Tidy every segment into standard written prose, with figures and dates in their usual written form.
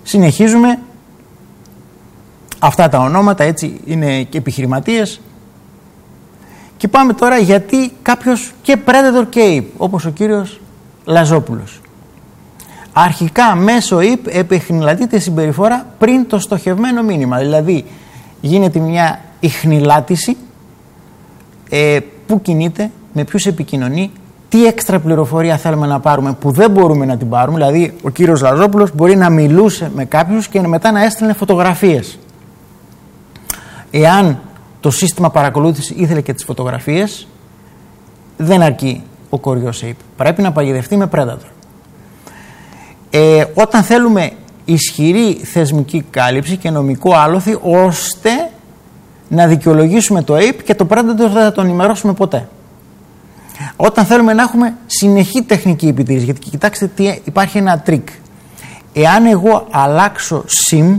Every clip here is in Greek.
συνεχίζουμε. Αυτά τα ονόματα, έτσι, είναι και επιχειρηματίες. Και πάμε τώρα γιατί κάποιος και Predator και Ape, όπως ο κύριος Λαζόπουλος. Αρχικά μέσω Ape επεχνηλατείται συμπεριφορά πριν το στοχευμένο μήνυμα. Δηλαδή γίνεται μια ιχνηλάτηση, πού κινείται, με ποιους επικοινωνεί, τι έξτρα πληροφορία θέλουμε να πάρουμε που δεν μπορούμε να την πάρουμε. Δηλαδή ο κύριος Λαζόπουλος μπορεί να μιλούσε με κάποιους και μετά να έστελνε φωτογραφίες. Εάν το σύστημα παρακολούθηση ήθελε και τις φωτογραφίες, δεν αρκεί ο κοριός Ape. Πρέπει να παγιδευτεί με Predator. Όταν θέλουμε ισχυρή θεσμική κάλυψη και νομικό άλοθη, ώστε να δικαιολογήσουμε το Ape και το Predator δεν θα τον ενημερώσουμε ποτέ. Όταν θέλουμε να έχουμε συνεχή τεχνική επιτήρηση, γιατί κοιτάξτε τι, υπάρχει ένα τρίκ. Εάν εγώ αλλάξω SIM,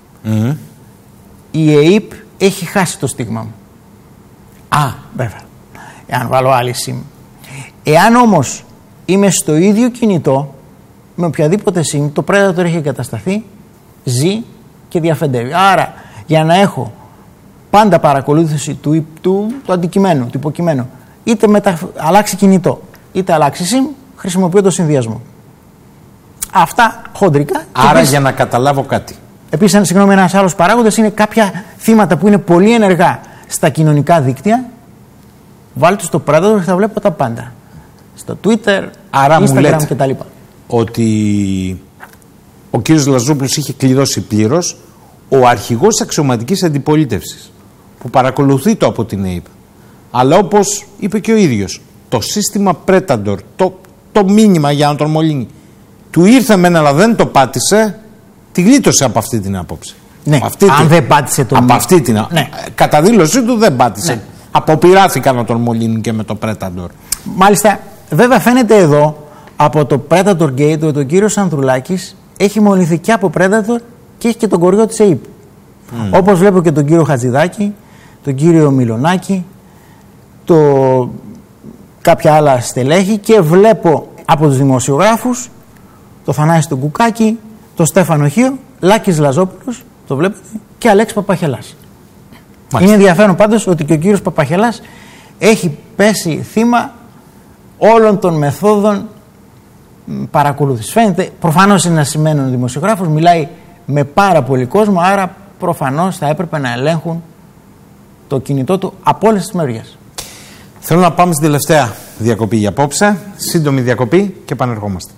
η Ape έχει χάσει το στίγμα μου. Βέβαια. Εάν βάλω άλλη SIM. Εάν όμως είμαι στο ίδιο κινητό, με οποιαδήποτε SIM, το Predator έχει εγκατασταθεί, ζει και διαφεντεύει. Άρα, για να έχω πάντα παρακολούθηση του αντικειμένου, του υποκειμένου, είτε αλλάξει κινητό, είτε αλλάξει SIM, χρησιμοποιώ το συνδυασμό. Αυτά χοντρικά. Άρα, επίσης, για να καταλάβω κάτι. Επίσης, ένας άλλος παράγοντας είναι κάποια θύματα που είναι πολύ ενεργά στα κοινωνικά δίκτυα. Βάλτε στο Predator και θα βλέπω τα πάντα. Στο Twitter, άρα Instagram κτλ. Ότι ο κύριος Λαζόπουλος είχε κλειδώσει πλήρως ο αρχηγός αξιωματικής αντιπολίτευσης που παρακολουθεί το από την Ape. Αλλά όπως είπε και ο ίδιος, το σύστημα Predator, το μήνυμα για να τον μολύνει, του ήρθε μεν αλλά δεν το πάτησε, τη γλίτωσε από αυτή την άποψη. Ναι, αν δεν πάτησε το από αυτή την ναι. Κατά δήλωσή του δεν πάτησε. Ναι. Αποπειράθηκαν να τον μολύνουν και με το Predator. Μάλιστα, βέβαια φαίνεται εδώ από το Predator Gate ότι ο κύριος Ανδρουλάκης έχει μολυνθεί και από Predator και έχει και τον κοριό της Ape. Όπως βλέπω και τον κύριο Χατζηδάκη, τον κύριο Μιλονάκη, κάποια άλλα στελέχη, και βλέπω από τους δημοσιογράφους το Θανάση τον Κουκάκη, το Στέφανο Χίο, Λάκης Λαζόπουλος, το βλέπετε, και Αλέξη Παπαχελάς. Είναι ενδιαφέρον πάντως ότι και ο κύριος Παπαχελάς έχει πέσει θύμα όλων των μεθόδων παρακολούθησης. Φαίνεται, προφανώς είναι ένα σημαίνον δημοσιογράφος, μιλάει με πάρα πολύ κόσμο, άρα προφανώς θα έπρεπε να ελέγχουν το κινητό του από όλες τις μεριές. Θέλω να πάμε στην τελευταία διακοπή για απόψε. Σύντομη διακοπή και επανερχόμαστε.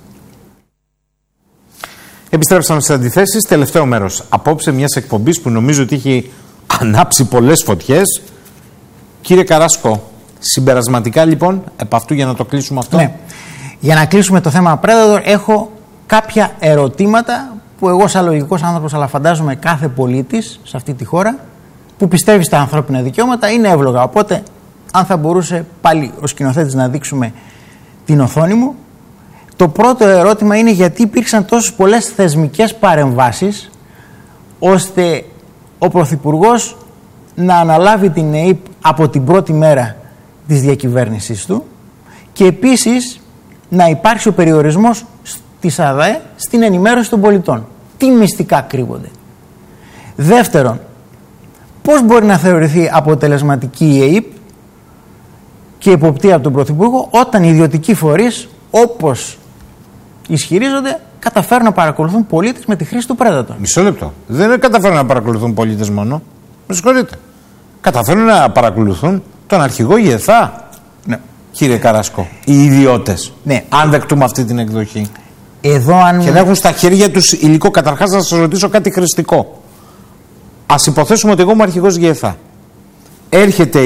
Επιστρέψαμε στις αντιθέσεις. Τελευταίο μέρος απόψε μιας εκπομπής που νομίζω ότι έχει ανάψει πολλές φωτιές. Κύριε Καράσκο, συμπερασματικά λοιπόν, επ' αυτού για να το κλείσουμε αυτό. Ναι. Για να κλείσουμε το θέμα Predator, έχω κάποια ερωτήματα που εγώ σαν λογικός άνθρωπος, αλλά φαντάζομαι κάθε πολίτης σε αυτή τη χώρα που πιστεύει στα ανθρώπινα δικαιώματα, είναι εύλογα. Οπότε, αν θα μπορούσε πάλι ο σκηνοθέτης να δείξουμε την οθόνη μου. Το πρώτο ερώτημα είναι γιατί υπήρξαν τόσες πολλές θεσμικές παρεμβάσεις ώστε ο Πρωθυπουργός να αναλάβει την ΑΕΠ από την πρώτη μέρα της διακυβέρνησής του και επίσης να υπάρξει ο περιορισμός της ΑΔΑΕ στην ενημέρωση των πολιτών. Τι μυστικά κρύβονται. Δεύτερον, πώς μπορεί να θεωρηθεί αποτελεσματική η ΑΕΠ και εποπτεία από τον Πρωθυπουργό όταν οι ιδιωτικοί φορείς, όπως ισχυρίζονται, καταφέρουν να παρακολουθούν πολίτες με τη χρήση του Predator. Μισό λεπτό. Δεν καταφέρουν να παρακολουθούν πολίτες μόνο. Με συγχωρείτε. Καταφέρουν να παρακολουθούν τον αρχηγό ΓΕΘΑ. Ναι. Κύριε Καράσκο, οι ιδιώτες. Ναι. Αν δεκτούμε αυτή την εκδοχή. Εδώ αν... Και να έχουν στα χέρια τους υλικό. Καταρχάς να σας ρωτήσω κάτι χρηστικό. Ας υποθέσουμε ότι εγώ είμαι αρχηγός ΓΕΘΑ. Έρχεται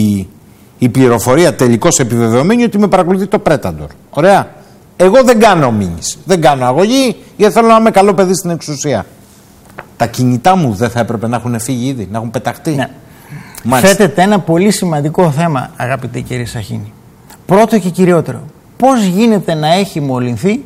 η πληροφορία τελικώς επιβεβαιωμένη ότι με παρακολουθεί το Predator. Ωραία. Εγώ δεν κάνω μήνυση. Δεν κάνω αγωγή γιατί θέλω να είμαι καλό παιδί στην εξουσία. Τα κινητά μου δεν θα έπρεπε να έχουν φύγει ήδη, να έχουν πεταχτεί. Ναι. Θέτεται ένα πολύ σημαντικό θέμα, αγαπητέ κύριε Σαχίνη. Πρώτο και κυριότερο. Πώς γίνεται να έχει μολυνθεί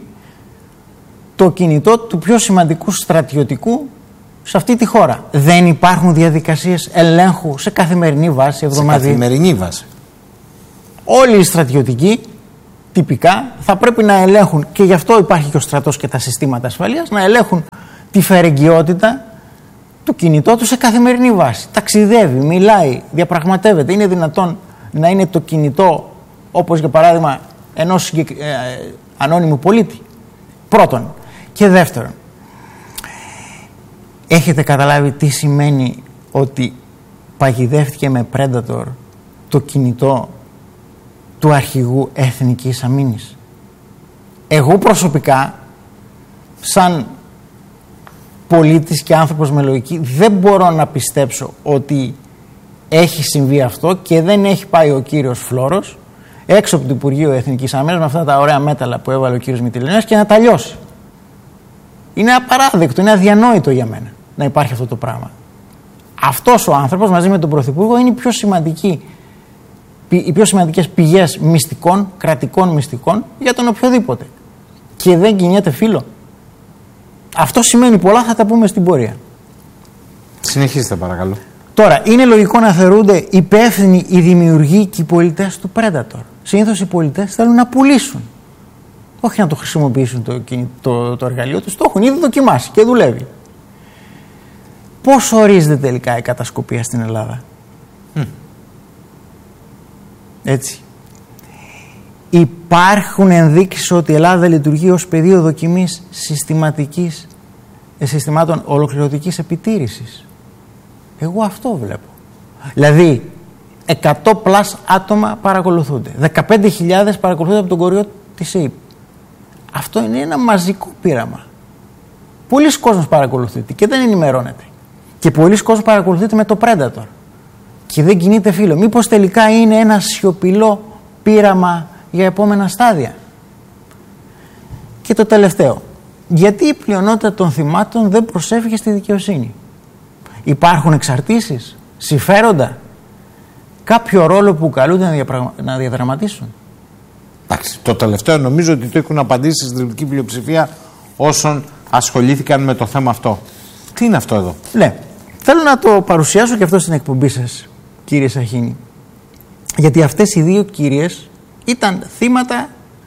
το κινητό του πιο σημαντικού στρατιωτικού σε αυτή τη χώρα? Δεν υπάρχουν διαδικασίες ελέγχου σε καθημερινή βάση, εβδομαδία? Σε καθημερινή βάση. Όλοι οι στρατιωτικοί τυπικά θα πρέπει να ελέγχουν, και γι' αυτό υπάρχει και ο στρατός και τα συστήματα ασφαλείας, να ελέγχουν τη φερεγγιότητα του κινητό του σε καθημερινή βάση. Ταξιδεύει, μιλάει, διαπραγματεύεται. Είναι δυνατόν να είναι το κινητό, όπως για παράδειγμα ενός ανώνυμου πολίτη? Πρώτον. Και δεύτερον, έχετε καταλάβει τι σημαίνει ότι παγιδεύτηκε με Predator το κινητό του αρχηγού Εθνικής Αμήνης? Εγώ προσωπικά, σαν πολίτης και άνθρωπος με λογική, δεν μπορώ να πιστέψω ότι έχει συμβεί αυτό και δεν έχει πάει ο κύριος Φλόρος έξω από το Υπουργείο Εθνικής Άμυνας με αυτά τα ωραία μέταλλα που έβαλε ο κύριος Μητυλινέας και να τα λιώσει. Είναι απαράδεκτο, είναι αδιανόητο για μένα να υπάρχει αυτό το πράγμα. Αυτός ο άνθρωπος μαζί με τον Πρωθυπουργό είναι οι πιο σημαντικές πηγές μυστικών, κρατικών μυστικών για τον οποιοδήποτε. Και δεν κινιέται φύλλο. Αυτό σημαίνει πολλά, θα τα πούμε στην πορεία. Συνεχίστε παρακαλώ. Τώρα, είναι λογικό να θεωρούνται υπεύθυνοι οι δημιουργοί και οι πολιτές του Predator? Συνήθως οι πολιτές θέλουν να πουλήσουν. Όχι να το χρησιμοποιήσουν το εργαλείο τους, το έχουν ήδη δοκιμάσει και δουλεύει. Πώς ορίζεται τελικά η κατασκοπία στην Ελλάδα? Έτσι. Υπάρχουν ενδείξεις ότι η Ελλάδα λειτουργεί ως πεδίο δοκιμής συστημάτων ολοκληρωτικής επιτήρησης? Εγώ αυτό βλέπω. Δηλαδή 100 πλάς άτομα παρακολουθούνται, 15.000 παρακολουθούνται από τον κοριό της ΕΥΠ. Αυτό είναι ένα μαζικό πείραμα. Πολλοί κόσμος παρακολουθείται και δεν ενημερώνεται. Και πολλοί κόσμος παρακολουθείται με το Predator και δεν κινείται φύλλο. Μήπως τελικά είναι ένα σιωπηλό πείραμα για επόμενα στάδια? Και το τελευταίο, γιατί η πλειονότητα των θυμάτων δεν προσέφηκε στη δικαιοσύνη? Υπάρχουν εξαρτήσεις, συμφέροντα, κάποιο ρόλο που καλούνται να διαδραματίσουν? Εντάξει, το τελευταίο νομίζω ότι το έχουν απαντήσει στη συντριπτική πλειοψηφία όσων ασχολήθηκαν με το θέμα αυτό. Τι είναι αυτό εδώ? Ναι, θέλω να το παρουσιάσω και αυτό στην εκπομπή σας, κύριε Σαχίνη. Γιατί αυτές οι δύο κυρίες ήταν θύματα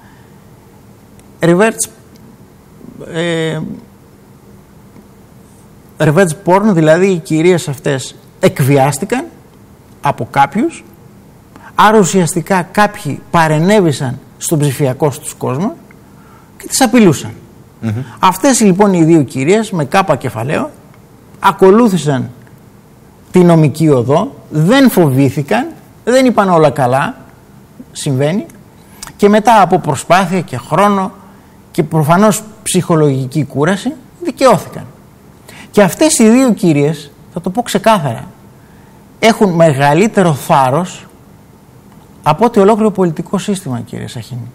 revenge porn, δηλαδή οι κυρίες αυτές εκβιάστηκαν από κάποιους, άρα ουσιαστικά κάποιοι παρενέβησαν στον ψηφιακό τους κόσμο και τις απειλούσαν. Αυτές λοιπόν οι δύο κυρίες με κάπα κεφαλαίο ακολούθησαν τη νομική οδό, δεν φοβήθηκαν, δεν είπαν όλα καλά, συμβαίνει, και μετά από προσπάθεια και χρόνο και προφανώς ψυχολογική κούραση δικαιώθηκαν. Και αυτές οι δύο κυρίες, θα το πω ξεκάθαρα, έχουν μεγαλύτερο θάρρος από ότι ολόκληρο πολιτικό σύστημα, κύριε Σαχίνη.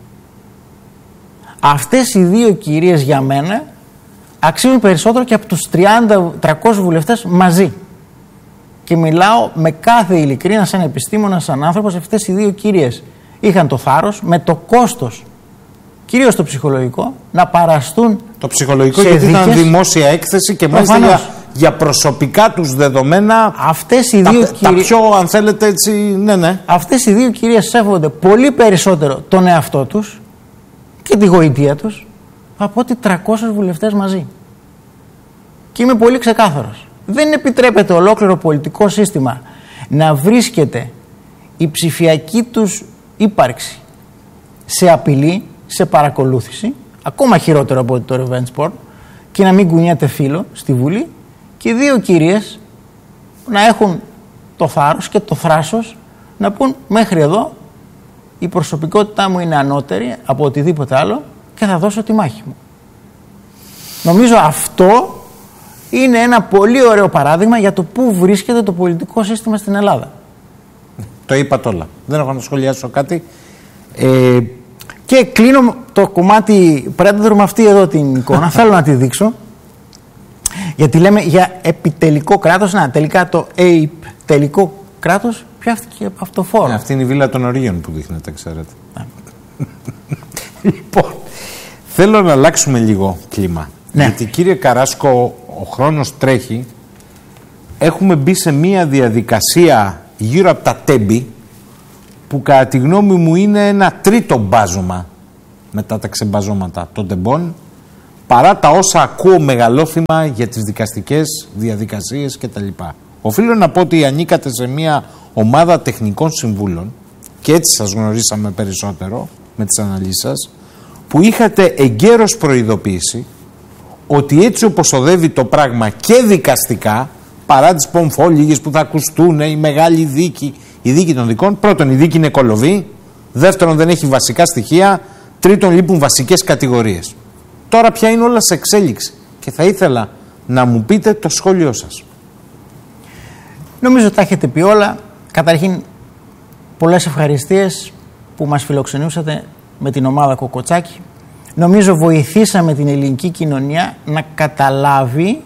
Αυτές οι δύο κυρίες για μένα αξίζουν περισσότερο και από τους 300 βουλευτές μαζί. Και μιλάω με κάθε ειλικρίνα, σαν επιστήμονας, σαν άνθρωπος. Αυτές οι δύο κυρίες είχαν το θάρρος, με το κόστος, κυρίως το ψυχολογικό, να παραστούν. Το ψυχολογικό γιατί ήταν δημόσια έκθεση και μάλιστα για προσωπικά τους δεδομένα. Αυτές οι δύο τα πιο, αν θέλετε, έτσι, ναι. Αυτές οι δύο κυρίες σέβονται πολύ περισσότερο τον εαυτό τους και τη γοητεία τους από ότι 300 βουλευτές μαζί. Και είμαι πολύ ξεκάθαρος. Δεν επιτρέπεται ολόκληρο πολιτικό σύστημα να βρίσκεται η ψηφιακή τους ύπαρξη σε απειλή, σε παρακολούθηση, ακόμα χειρότερο από το revenge porn, και να μην κουνιέται φύλλο στη Βουλή, και οι δύο κυρίες να έχουν το θάρρος και το θράσος να πούν μέχρι εδώ η προσωπικότητά μου είναι ανώτερη από οτιδήποτε άλλο και θα δώσω τη μάχη μου. Νομίζω αυτό είναι ένα πολύ ωραίο παράδειγμα για το πού βρίσκεται το πολιτικό σύστημα στην Ελλάδα. Το είπατε όλα. Δεν έχω να σχολιάσω κάτι. Και κλείνω το κομμάτι Predator με αυτή εδώ την εικόνα. Θέλω να τη δείξω. Γιατί λέμε για επιτελικό κράτος. Να, τελικά το τελικό κράτος πιάστηκε από αυτοφόρο. Αυτή είναι η βίλα των Ορίων που δείχνετε, ξέρετε. Λοιπόν, θέλω να αλλάξουμε λίγο κλίμα. Ναι. Γιατί, κύριε Καράσκο, ο χρόνος τρέχει. Έχουμε μπει σε μία διαδικασία γύρω από τα τέμπη που κατά τη γνώμη μου είναι ένα τρίτο μπάζωμα μετά τα ξεμπαζώματα των τεμπών, παρά τα όσα ακούω μεγαλόθυμα για τις δικαστικές διαδικασίες κτλ. Οφείλω να πω ότι ανήκατε σε μια ομάδα τεχνικών συμβούλων και έτσι σας γνωρίσαμε περισσότερο με τις αναλύσεις σας, που είχατε εγκαίρως προειδοποιήσει ότι έτσι όπως οδεύει το πράγμα και δικαστικά, παρά τις πομφόλιγες που θα ακουστούν, η μεγάλη δίκη, η δίκη των δικών, πρώτον η δίκη είναι κολοβή, δεύτερον δεν έχει βασικά στοιχεία, τρίτον λείπουν βασικές κατηγορίες. Τώρα πια είναι όλα σε εξέλιξη και θα ήθελα να μου πείτε το σχόλιο σας. Νομίζω τα έχετε πει όλα. Καταρχήν, πολλές ευχαριστίες που μας φιλοξενούσατε με την ομάδα Κοκοτσάκη. Νομίζω βοηθήσαμε την ελληνική κοινωνία να καταλάβει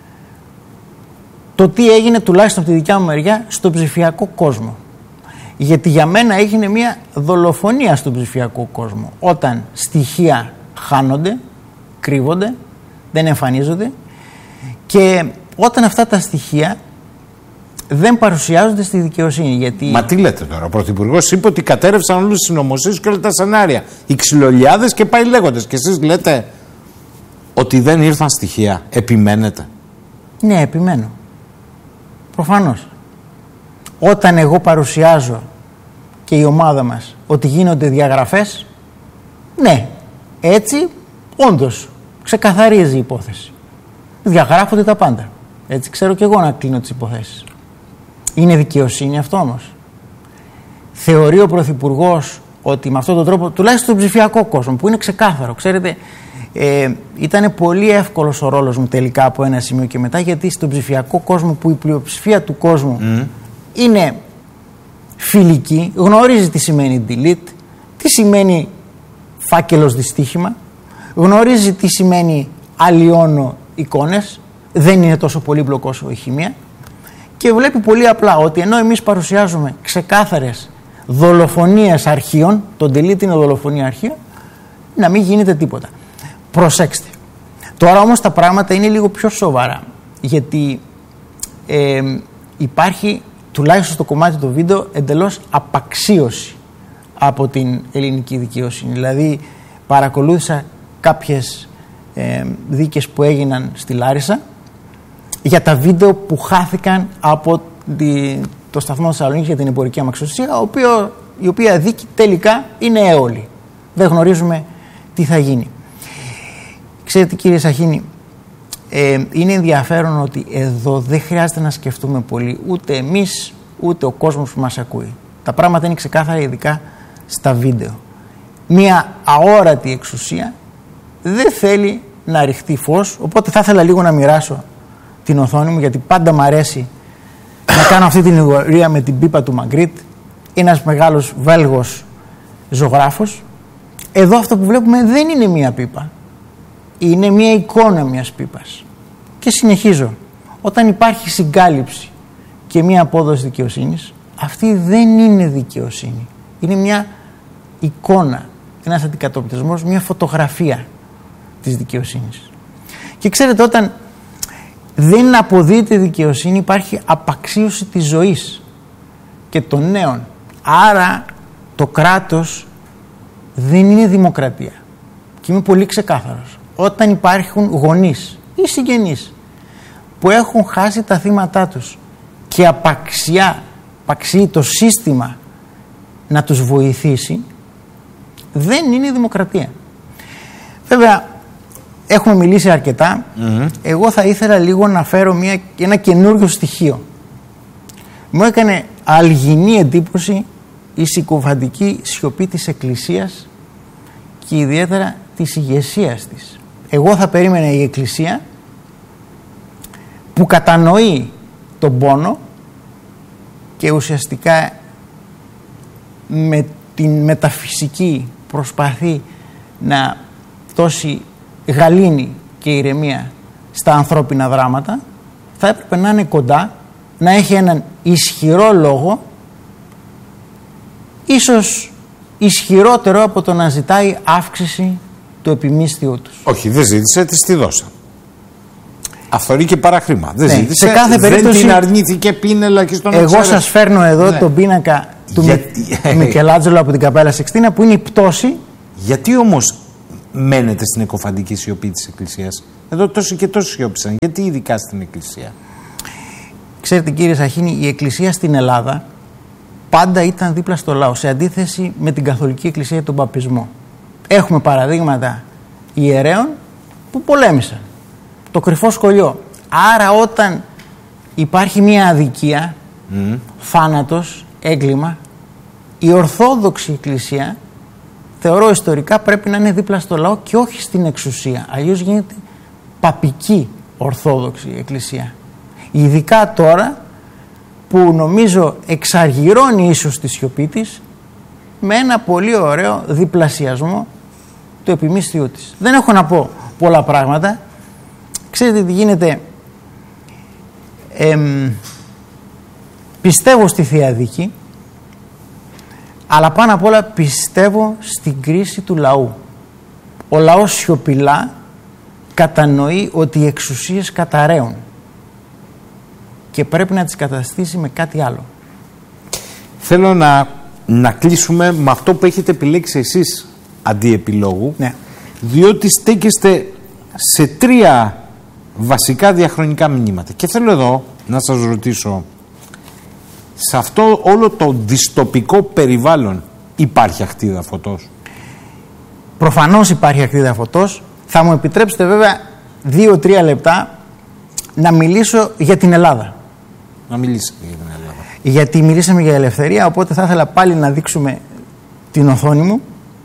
το τι έγινε, τουλάχιστον από τη δικιά μου μεριά, στον ψηφιακό κόσμο. Γιατί για μένα έγινε μια δολοφονία στον ψηφιακό κόσμο. Όταν στοιχεία χάνονται, κρύβονται, δεν εμφανίζονται και όταν αυτά τα στοιχεία δεν παρουσιάζονται στη δικαιοσύνη. Γιατί... Μα τι λέτε τώρα, ο Πρωθυπουργός είπε ότι κατέρευσαν όλους τους συνωμοσίες και όλα τα σενάρια. Οι ξυλολιάδες και πάει λέγοντας. Και εσείς λέτε ότι δεν ήρθαν στοιχεία. Επιμένετε? Ναι, επιμένω. Προφανώς. Όταν εγώ παρουσιάζω και η ομάδα μας ότι γίνονται διαγραφές, ναι, έτσι όντως ξεκαθαρίζει η υπόθεση. Διαγράφονται τα πάντα. Έτσι ξέρω και εγώ να κλείνω τις υποθέσεις. Είναι δικαιοσύνη αυτό όμως? Θεωρεί ο Πρωθυπουργός ότι με αυτόν τον τρόπο, τουλάχιστον στον ψηφιακό κόσμο, που είναι ξεκάθαρο, ξέρετε, ήταν πολύ εύκολος ο ρόλος μου τελικά από ένα σημείο και μετά, γιατί στον ψηφιακό κόσμο που η πλειοψηφία του κόσμου είναι φιλική, γνωρίζει τι σημαίνει delete, τι σημαίνει φάκελος δυστύχημα, γνωρίζει τι σημαίνει αλλοιώνω εικόνες, δεν είναι τόσο πολύπλοκος η χημεία και βλέπει πολύ απλά ότι ενώ εμείς παρουσιάζουμε ξεκάθαρες δολοφονίες αρχείων, το delete είναι δολοφονία αρχείων, να μην γίνεται τίποτα. Προσέξτε. Τώρα όμως τα πράγματα είναι λίγο πιο σοβαρά, γιατί υπάρχει, τουλάχιστον στο κομμάτι του βίντεο, εντελώς απαξίωση από την ελληνική δικαιοσύνη. Δηλαδή παρακολούθησα κάποιες δίκες που έγιναν στη Λάρισα για τα βίντεο που χάθηκαν από το σταθμό Θεσσαλονίκης για την εμπορική αμαξιοσύνη, η οποία δίκη τελικά είναι έολη. Δεν γνωρίζουμε τι θα γίνει. Ξέρετε κύριε Σαχίνη, είναι ενδιαφέρον ότι εδώ δεν χρειάζεται να σκεφτούμε πολύ, ούτε εμείς ούτε ο κόσμος που μας ακούει. Τα πράγματα είναι ξεκάθαρα, ειδικά στα βίντεο. Μία αόρατη εξουσία δεν θέλει να ρηχτεί φως, οπότε θα ήθελα λίγο να μοιράσω την οθόνη μου, γιατί πάντα μου αρέσει να κάνω αυτή την ηγορία με την πίπα του Μαγκρίτ, ένας μεγάλος Βέλγος ζωγράφος. Εδώ αυτό που βλέπουμε δεν είναι μία πίπα, είναι μία εικόνα μιας πίπας. Και συνεχίζω. Όταν υπάρχει συγκάλυψη και μία απόδοση δικαιοσύνης, αυτή δεν είναι δικαιοσύνη. Είναι μια εικόνα, ένας αντικατοπτρισμός, μια φωτογραφία της δικαιοσύνης. Και ξέρετε, όταν δεν αποδίδεται δικαιοσύνη, υπάρχει απαξίωση της ζωής και των νέων. Άρα το κράτος δεν είναι δημοκρατία. Και είμαι πολύ ξεκάθαρος. Όταν υπάρχουν γονείς ή συγγενείς που έχουν χάσει τα θύματά τους και απαξιεί το σύστημα να τους βοηθήσει, δεν είναι δημοκρατία. Βέβαια, έχουμε μιλήσει αρκετά. Εγώ θα ήθελα λίγο να φέρω ένα καινούριο στοιχείο. Μου έκανε αλγινή εντύπωση η συκοφαντική σιωπή της Εκκλησίας και ιδιαίτερα της ηγεσίας της. Εγώ θα περίμενα η Εκκλησία, που κατανοεί τον πόνο και ουσιαστικά με την μεταφυσική προσπαθεί να δώσει γαλήνη και ηρεμία στα ανθρώπινα δράματα, θα έπρεπε να είναι κοντά, να έχει έναν ισχυρό λόγο, ίσως ισχυρότερο από το να ζητάει αύξηση του επιμίσθιου τους. Όχι, δεν ζήτησε, της τη δώσα. Αυθορεί και παραχρήμα. Δεν ζήτησε, σε κάθε περίπτωση, δεν την αρνήθηκε πίνελα και στον εγώ σας φέρνω εδώ τον πίνακα του Μικελάντζελο από την Καπέλα Σιξτίνα, που είναι η πτώση. Γιατί όμως μένετε στην εκοφαντική σιωπή της Εκκλησίας? Εδώ τόσοι και τόσοι σιώπησαν. Γιατί ειδικά στην Εκκλησία? Ξέρετε κύριε Σαχίνη, η Εκκλησία στην Ελλάδα πάντα ήταν δίπλα στο λαό, σε αντίθεση με την Καθολική Εκκλησία και τον Παπισμό. Έχουμε παραδείγματα ιερέων που πολέμησαν. Το κρυφό σκολιό. Άρα όταν υπάρχει μια αδικία, θάνατος, έγκλημα, η Ορθόδοξη Εκκλησία, θεωρώ ιστορικά, πρέπει να είναι δίπλα στο λαό και όχι στην εξουσία. Αλλιώς γίνεται παπική Ορθόδοξη Εκκλησία. Ειδικά τώρα που νομίζω εξαργυρώνει ίσως τη σιωπή της με ένα πολύ ωραίο διπλασιασμό του επιμίσθιου της. Δεν έχω να πω πολλά πράγματα. Ξέρετε τι γίνεται? Πιστεύω στη Θεία Δίκη, αλλά πάνω απ' όλα πιστεύω στην κρίση του λαού. Ο λαός σιωπηλά κατανοεί ότι οι εξουσίες καταραίουν και πρέπει να τις καταστήσει με κάτι άλλο. Θέλω να κλείσουμε με αυτό που έχετε επιλέξει εσείς αντί επιλόγου, ναι. Διότι στέκεστε σε 3 βασικά διαχρονικά μηνύματα. Και θέλω εδώ να σας ρωτήσω, σε αυτό όλο το δυστοπικό περιβάλλον υπάρχει ακτίδα φωτός? Προφανώς υπάρχει ακτίδα φωτός. Θα μου επιτρέψετε βέβαια 2-3 λεπτά να μιλήσω για την Ελλάδα. Να μιλήσετε για την Ελλάδα. Γιατί μιλήσαμε για ελευθερία, οπότε θα ήθελα πάλι να δείξουμε την οθόνη μου.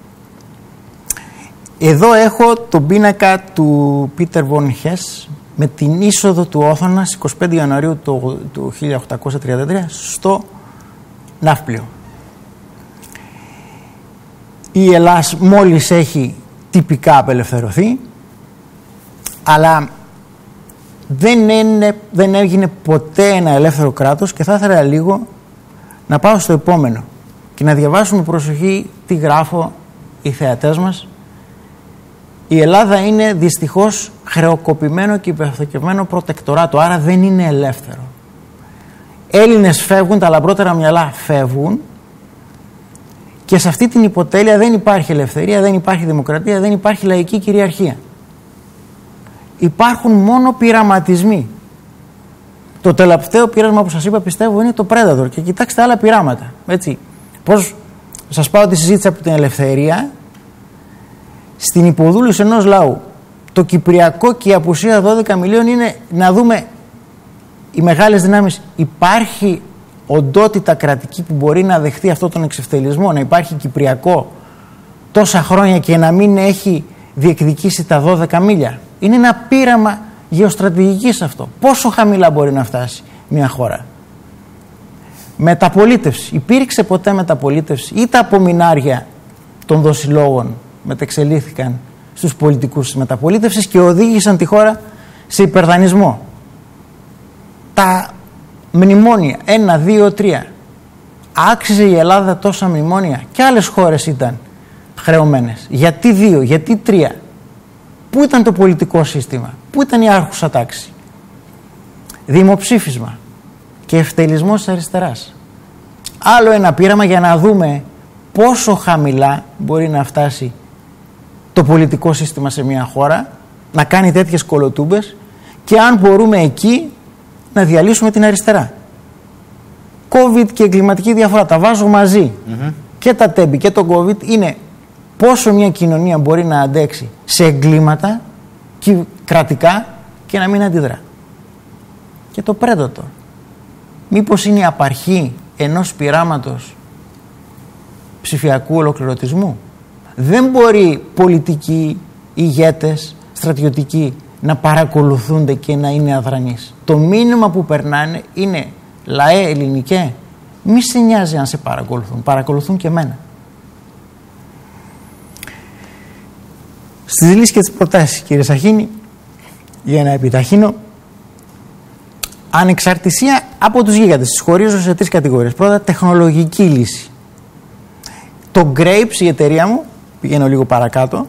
Εδώ έχω τον πίνακα του Πίτερ Βον Χες με την είσοδο του Όθωνα στις 25 Ιανουαρίου του 1833 στο Ναύπλιο. Η Ελλάς μόλις έχει τυπικά απελευθερωθεί, αλλά δεν έγινε ποτέ ένα ελεύθερο κράτος και θα ήθελα λίγο να πάω στο επόμενο και να διαβάσουμε προσοχή τι γράφω οι θεατές μας. Η Ελλάδα είναι δυστυχώς χρεοκοπημένο και υπερθοκευμένο προτεκτοράτο, άρα δεν είναι ελεύθερο. Έλληνες φεύγουν, τα λαμπρότερα μυαλά φεύγουν και σε αυτή την υποτέλεια δεν υπάρχει ελευθερία, δεν υπάρχει δημοκρατία, δεν υπάρχει λαϊκή κυριαρχία. Υπάρχουν μόνο πειραματισμοί. Το τελευταίο πείρασμα που σας είπα πιστεύω είναι το Predator και κοιτάξτε άλλα πειράματα. Έτσι. Πώς σας πάω τη συζήτηση από την ελευθερία στην υποδούλωση ενός λαού. Το Κυπριακό και η απουσία 12 μιλίων είναι να δούμε οι μεγάλες δυνάμεις. Υπάρχει οντότητα κρατική που μπορεί να δεχτεί αυτόν τον εξευτελισμό, να υπάρχει Κυπριακό τόσα χρόνια και να μην έχει διεκδικήσει τα 12 μίλια? Είναι ένα πείραμα γεωστρατηγικής αυτό. Πόσο χαμηλά μπορεί να φτάσει μια χώρα? Μεταπολίτευση. Υπήρξε ποτέ μεταπολίτευση? Ή τα απομεινάρια των δοσιλόγων μετεξελίχθηκαν στους πολιτικούς της μεταπολίτευσης και οδήγησαν τη χώρα σε υπερδανισμό? Τα μνημόνια 1, 2, 3. Άξιζε η Ελλάδα τόσα μνημόνια? Και άλλες χώρες ήταν χρεωμένες. Γιατί 2, γιατί 3? Πού ήταν το πολιτικό σύστημα? Πού ήταν η άρχουσα τάξη? Δημοψήφισμα και ευτελισμός της αριστεράς. Άλλο ένα πείραμα για να δούμε πόσο χαμηλά μπορεί να φτάσει το πολιτικό σύστημα σε μια χώρα, να κάνει τέτοιες κολοτούμπες και αν μπορούμε εκεί να διαλύσουμε την αριστερά. COVID και εγκληματική διαφορά, τα βάζω μαζί. Και τα τέμπη και το COVID είναι πόσο μια κοινωνία μπορεί να αντέξει σε εγκλήματα κρατικά και να μην αντιδρά. Και το Predator. Μήπως είναι η απαρχή ενός πειράματος ψηφιακού ολοκληρωτισμού? Δεν μπορεί πολιτικοί, ηγέτες, στρατιωτικοί να παρακολουθούνται και να είναι αδρανείς. Το μήνυμα που περνάνε είναι λαέ ελληνικέ, μη σε νοιάζει αν σε παρακολουθούν, παρακολουθούν και εμένα. Στις λύσεις και τις προτάσεις, κύριε Σαχίνη, για να επιταχύνω, ανεξαρτησία από τους γίγαντες. Τις χωρίζω σε 3 κατηγορίες. Πρώτα, τεχνολογική λύση. Το Grapes, η εταιρεία μου, πηγαίνω λίγο παρακάτω,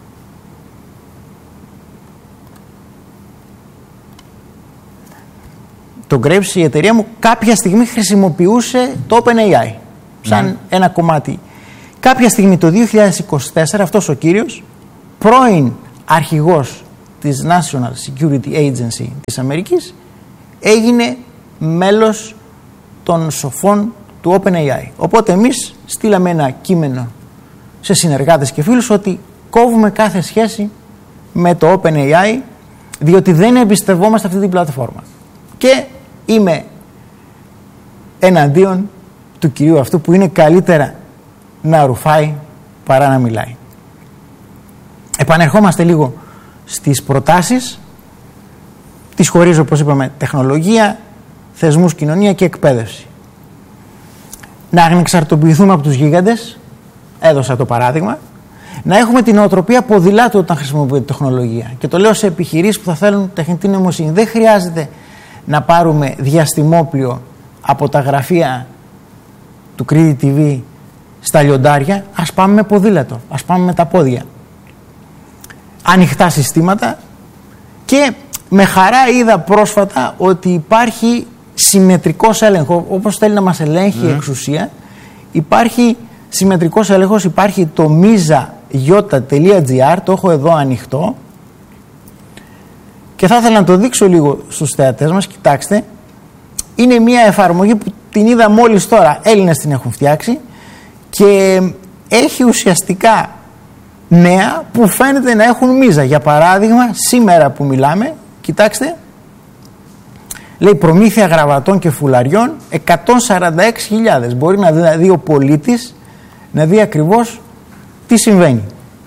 το Grapes, η εταιρεία μου, κάποια στιγμή χρησιμοποιούσε το OpenAI σαν ένα κομμάτι. Κάποια στιγμή το 2024 αυτός ο κύριος πρώην αρχηγός της National Security Agency της Αμερικής, έγινε μέλος των σοφών του OpenAI. Οπότε εμείς στείλαμε ένα κείμενο σε συνεργάτες και φίλους ότι κόβουμε κάθε σχέση με το OpenAI, διότι δεν εμπιστευόμαστε αυτή την πλατφόρμα. Και είμαι εναντίον του κυρίου αυτού, που είναι καλύτερα να ρουφάει παρά να μιλάει. Επανερχόμαστε λίγο στις προτάσεις. Τις χωρίζω, όπως είπαμε, τεχνολογία, θεσμούς, κοινωνία και εκπαίδευση. Να ανεξαρτοποιηθούμε από τους γίγαντες, έδωσα το παράδειγμα. Να έχουμε την νοοτροπία ποδηλάτου όταν χρησιμοποιούμε τεχνολογία. Και το λέω σε επιχειρήσεις που θα θέλουν τεχνητή νοημοσύνη. Δεν χρειάζεται να πάρουμε διαστημόπλιο από τα γραφεία του Credi TV στα λιοντάρια. Ας πάμε με ποδήλατο, ας πάμε με τα πόδια. Ανοιχτά συστήματα. Και με χαρά είδα πρόσφατα ότι υπάρχει συμμετρικός έλεγχος. Όπως θέλει να μας ελέγχει η εξουσία, υπάρχει συμμετρικός έλεγχος. Υπάρχει το miza.gr, το έχω εδώ ανοιχτό και θα ήθελα να το δείξω λίγο στους θεατές μας. Κοιτάξτε, είναι μια εφαρμογή που την είδα μόλις τώρα, Έλληνες την έχουν φτιάξει και έχει ουσιαστικά νέα που φαίνεται να έχουν μίζα. Για παράδειγμα, σήμερα που μιλάμε, κοιτάξτε, λέει προμήθεια γραβατών και φουλαριών 146.000. Μπορεί να δει ο πολίτης, να δει ακριβώς τι συμβαίνει.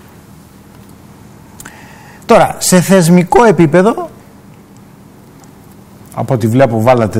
Τώρα, σε θεσμικό επίπεδο, από ό,τι βλέπω βάλατε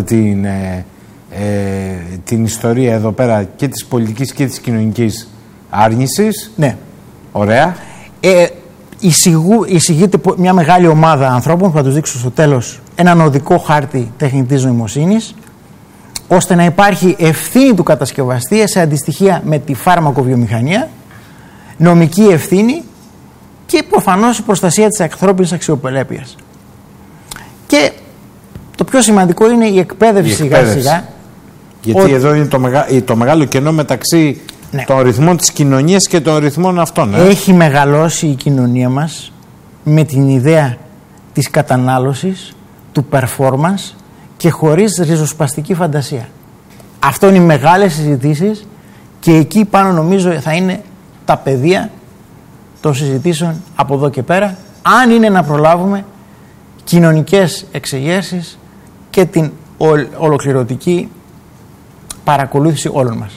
την ιστορία εδώ πέρα και της πολιτικής και της άρνησης. Ναι. Ωραία. Εισηγείται μια μεγάλη ομάδα ανθρώπων που θα τους δείξω στο τέλος έναν οδικό χάρτη τεχνητής νοημοσύνης, ώστε να υπάρχει ευθύνη του κατασκευαστή σε αντιστοιχεία με τη φάρμακοβιομηχανία, νομική ευθύνη και προφανώς η προστασία της ανθρώπινης αξιοπρέπειας. Και το πιο σημαντικό είναι η εκπαίδευση σιγά-σιγά. Γιατί εδώ είναι το μεγάλο κενό μεταξύ των ρυθμών της κοινωνίας και των ρυθμών αυτών. Έχει μεγαλώσει η κοινωνία μας με την ιδέα της κατανάλωσης, του performance και χωρίς ριζοσπαστική φαντασία. Αυτό είναι οι μεγάλες συζητήσεις και εκεί πάνω νομίζω θα είναι τα πεδία των συζητήσεων από εδώ και πέρα, αν είναι να προλάβουμε κοινωνικές εξεγέρσεις και την ολοκληρωτική παρακολούθηση όλων μας.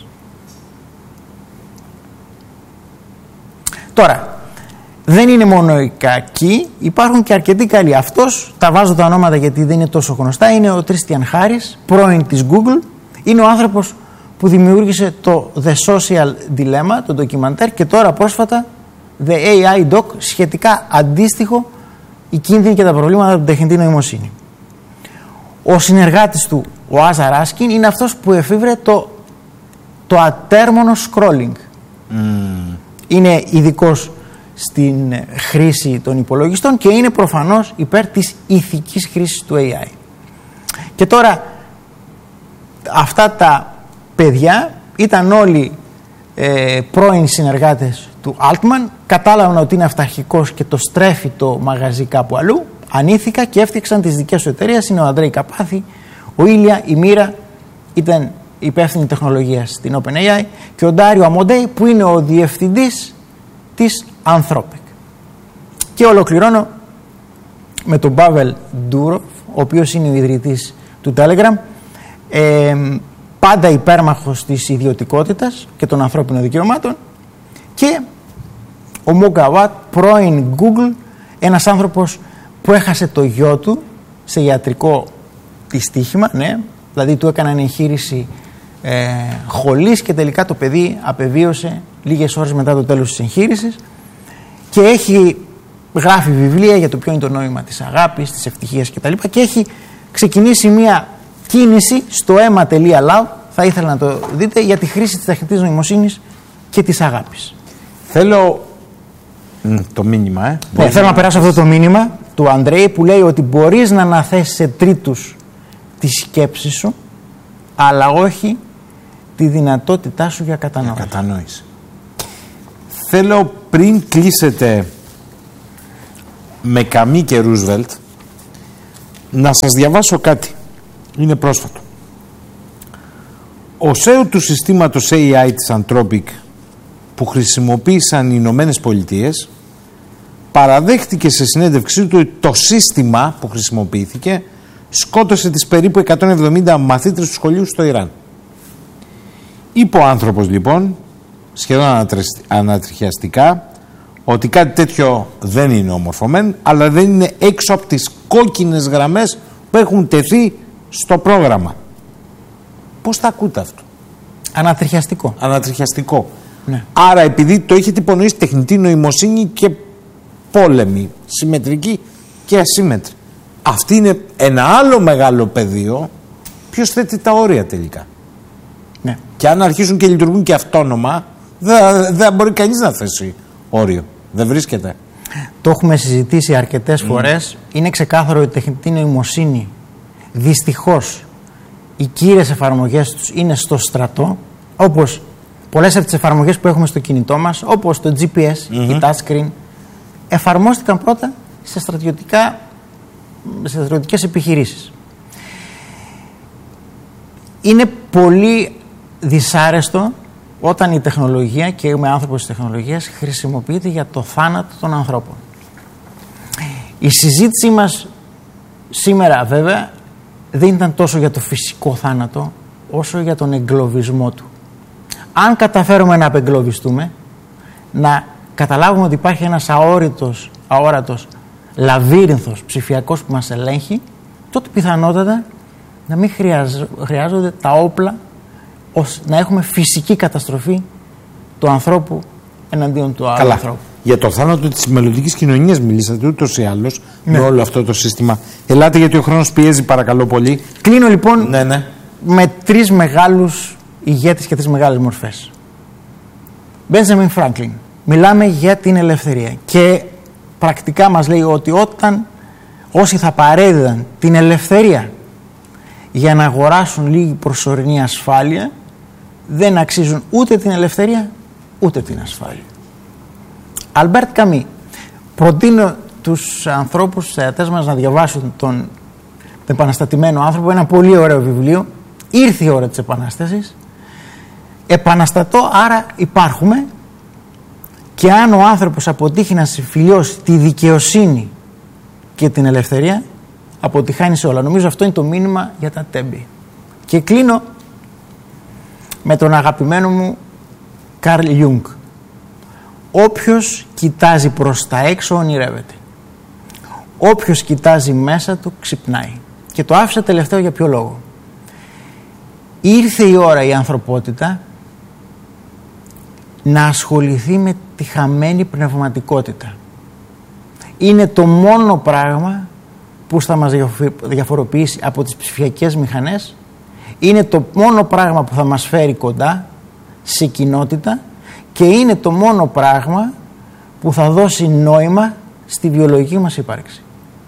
Τώρα, δεν είναι μόνο οι κακοί, υπάρχουν και αρκετοί καλοί. Αυτός, τα βάζω τα ονόματα γιατί δεν είναι τόσο γνωστά, είναι ο Τριστιαν Χάρις, πρώην της Google. Είναι ο άνθρωπος που δημιούργησε το The Social Dilemma, το ντοκιμαντέρ, και τώρα πρόσφατα The AI Doc, σχετικά αντίστοιχο, οι κίνδυνοι και τα προβλήματα από την τεχνητή νοημοσύνη. Ο συνεργάτης του, ο Άζαρ Άσκιν, είναι αυτός που εφήβρε το ατέρμονο scrolling. Είναι ειδικός στην χρήση των υπολογιστών και είναι προφανώς υπέρ της ηθικής χρήσης του AI. Και τώρα αυτά τα παιδιά ήταν όλοι πρώην συνεργάτες του Altman, κατάλαβαν ότι είναι αυταρχικός και το στρέφει το μαγαζί κάπου αλλού, ανήθηκα και έφτιαξαν τις δικές του εταιρείες. Είναι ο Αντρέι Καπάθη, ο Ήλια, η Μοίρα ήταν υπεύθυνη τεχνολογίας στην OpenAI και ο Ντάριο Αμοντέι που είναι ο διευθυντής της Anthropic. Και ολοκληρώνω με τον Πάβελ Ντούροφ, ο οποίος είναι ο ιδρυτής του Telegram, πάντα υπέρμαχος της ιδιωτικότητας και των ανθρώπινων δικαιωμάτων, και ο Μογκαβάτ, πρώην Google, ένας άνθρωπος που έχασε το γιο του σε ιατρικό δυστύχημα, ναι, δηλαδή του έκαναν εγχείρηση χολής και τελικά το παιδί απεβίωσε λίγες ώρες μετά το τέλος της εγχείρησης και γράφει βιβλία για το ποιο είναι το νόημα της αγάπης, της ευτυχίας κτλ. Και έχει ξεκινήσει μια κίνηση στο ema.love, θα ήθελα να το δείτε, για τη χρήση της τεχνητής νοημοσύνης και της αγάπης. Θέλω το μήνυμα, θέλω να περάσω αυτό το μήνυμα του Αντρέη που λέει ότι μπορείς να αναθέσεις σε τρίτους τη σκέψη σου, αλλά όχι τη δυνατότητά σου για κατανόηση. Θέλω πριν κλείσετε Μεκαμί και Ρούσβελτ, να σας διαβάσω κάτι. Είναι πρόσφατο. Ο CEO του συστήματος AI της Anthropic που χρησιμοποίησαν οι Ηνωμένες Πολιτείες παραδέχτηκε σε συνέντευξή του ότι το σύστημα που χρησιμοποιήθηκε σκότωσε τις περίπου 170 μαθήτρες του σχολείου στο Ιράν. Είπε ο άνθρωπος λοιπόν, σχεδόν ανατριχιαστικά, ότι κάτι τέτοιο δεν είναι ομορφωμένο, αλλά δεν είναι έξω από τις κόκκινες γραμμές που έχουν τεθεί στο πρόγραμμα. Πώς θα ακούτε αυτό? Ανατριχιαστικό. Ανατριχιαστικό. Ναι. Άρα επειδή το έχετε υπονοήσει τεχνητή νοημοσύνη και πόλεμη, συμμετρική και ασύμμετρη. Αυτή είναι ένα άλλο μεγάλο πεδίο. Ποιος θέτει τα όρια τελικά? Ναι. Και αν αρχίσουν και λειτουργούν και αυτόνομα, δεν μπορεί κανείς να θέσει όριο. Δεν βρίσκεται. Το έχουμε συζητήσει αρκετές φορές. Είναι ξεκάθαρο ότι η τεχνητή νοημοσύνη, δυστυχώς, οι κύριες εφαρμογές τους είναι στο στρατό, όπως πολλές από τις εφαρμογές που έχουμε στο κινητό μας, όπως το GPS, η touchscreen, εφαρμόστηκαν πρώτα σε στρατιωτικές επιχειρήσεις. Είναι πολύ δυσάρεστο όταν η τεχνολογία, και είμαι άνθρωπος της τεχνολογίας, χρησιμοποιείται για το θάνατο των ανθρώπων. Η συζήτησή μας σήμερα βέβαια δεν ήταν τόσο για το φυσικό θάνατο όσο για τον εγκλωβισμό του. Αν καταφέρουμε να απεγκλωβιστούμε, να καταλάβουμε ότι υπάρχει ένας αόρατος λαβύρινθος ψηφιακός που μας ελέγχει, τότε πιθανότατα να μην χρειάζονται τα όπλα ώστε να έχουμε φυσική καταστροφή του ανθρώπου εναντίον του άλλου ανθρώπου. Για το θάνατο της μελλοντικής κοινωνίας μιλήσατε ούτως ή άλλως, με όλο αυτό το σύστημα. Ελάτε, γιατί ο χρόνος πιέζει, παρακαλώ πολύ. Κλείνω λοιπόν με τρεις μεγάλους ηγέτες και τρεις μεγάλες μορφές. Μπέντζαμιν Φράγκλιν. Μιλάμε για την ελευθερία και πρακτικά μας λέει ότι όσοι θα παρέδιδαν την ελευθερία για να αγοράσουν λίγη προσωρινή ασφάλεια, δεν αξίζουν ούτε την ελευθερία ούτε την ασφάλεια. Αλμπέρτ Καμί. Προτείνω τους ανθρώπους, τους θεατές μας, να διαβάσουν τον επαναστατημένο άνθρωπο, ένα πολύ ωραίο βιβλίο. Ήρθε η ώρα της επανάστασης. Επαναστατώ, άρα υπάρχουμε, και αν ο άνθρωπος αποτύχει να συμφιλιώσει τη δικαιοσύνη και την ελευθερία, αποτυχάνει σε όλα. Νομίζω αυτό είναι το μήνυμα για τα τέμπη. Και κλείνω με τον αγαπημένο μου Καρλ Γιούγκ. Όποιος κοιτάζει προς τα έξω ονειρεύεται. Όποιος κοιτάζει μέσα του ξυπνάει. Και το άφησα τελευταίο για ποιο λόγο? Ήρθε η ώρα η ανθρωπότητα να ασχοληθεί με τη χαμένη πνευματικότητα. Είναι το μόνο πράγμα που θα μας διαφοροποιήσει από τις ψηφιακές μηχανές. Είναι το μόνο πράγμα που θα μας φέρει κοντά σε κοινότητα και είναι το μόνο πράγμα που θα δώσει νόημα στη βιολογική μας ύπαρξη.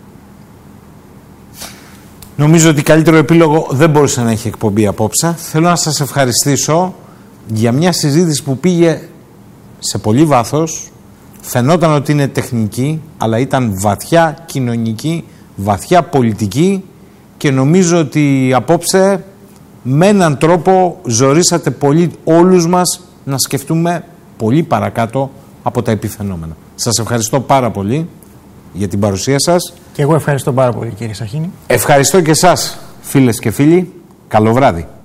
Νομίζω ότι καλύτερο επίλογο δεν μπορούσε να έχει εκπομπή απόψε. Θέλω να σας ευχαριστήσω για μια συζήτηση που πήγε σε πολύ βάθος. Φαινόταν ότι είναι τεχνική, αλλά ήταν βαθιά κοινωνική, βαθιά πολιτική, και νομίζω ότι απόψε με έναν τρόπο ζορίσατε πολύ όλους μας να σκεφτούμε πολύ παρακάτω από τα επιφαινόμενα. Σας ευχαριστώ πάρα πολύ για την παρουσία σας. Και εγώ ευχαριστώ πάρα πολύ, κύριε Σαχίνη. Ευχαριστώ και εσάς, φίλες και φίλοι. Καλό βράδυ.